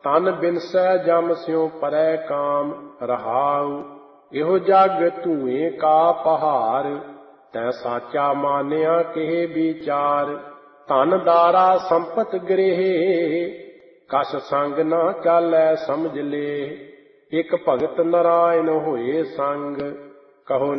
ਤਨ ਬਿਨਸੈ ਜਮ ਸਿਉ ਪਰੈ ਕਾਮ ਰਹਾਉ। ਇਹੋ ਜਗ ਧੂਏ ਕਾ ਪਹਾਰ, ਤੈ ਸਾਚਾ ਮਾਨਿਆ ਕਿਹ ਵਿਚਾਰ। ਧਨ ਦਾਰਾ ਸੰਪਤ ਗ੍ਰਹਿ, ਕਛ ਸੰਗ ਨਾ ਚਾਲੈ ਸਮਝ ਲੇ। ਇਕ ਭਗਤ ਨਰਾਇਣ ਹੋਏ ਸੰਗ, ਕਹੋ